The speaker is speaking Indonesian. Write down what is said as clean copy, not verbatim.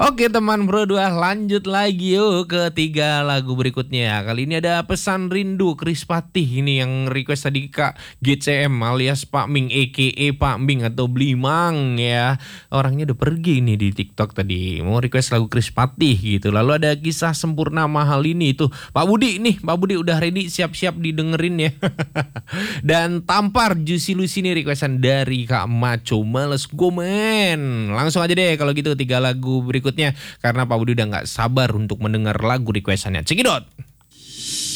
Oke teman Bro 2, lanjut lagi yuk ke 3 lagu berikutnya. Kali ini ada Pesan Rindu Chris Patih ini yang request tadi Kak GCM alias Pak Ming aka Pak Ming atau Blimang ya. Orangnya udah pergi nih di TikTok tadi. Mau request lagu Chris Patih gitu. Lalu ada Kisah Sempurna Mahal ini itu Pak Budi nih. Pak Budi udah ready siap-siap didengerin ya. Dan Tampar Juicy Lucy ini requestan dari Kak Maco Males Gomen. Langsung aja deh kalau gitu 3 lagu berikutnya karena Pak Budi udah nggak sabar untuk mendengar lagu requestannya. Cekidot.